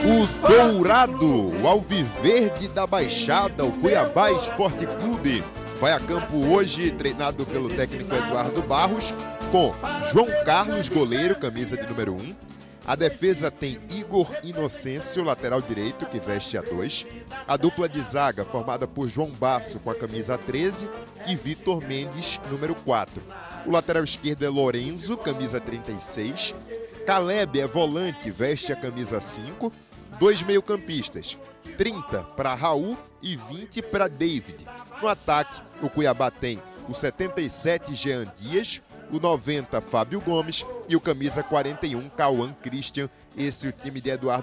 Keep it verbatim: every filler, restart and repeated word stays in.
O Dourado, o Alviverde da Baixada, o Cuiabá Esporte Clube, vai a campo hoje, treinado pelo técnico Eduardo Barros, com João Carlos, goleiro, camisa de número um. A defesa tem Igor Inocêncio, lateral direito, que veste a dois. A dupla de zaga, formada por João Basso, com a camisa treze, e Vitor Mendes, número quatro. O lateral esquerdo é Lorenzo, camisa trinta e seis. Caleb é volante, veste a camisa cinco. Dois meio-campistas, trinta para Raul e vinte para David. No ataque, o Cuiabá tem o setenta e sete, Jean Dias, o noventa, Fábio Gomes, e o camisa quarenta e um, Cauã Christian. Esse é o time de Eduardo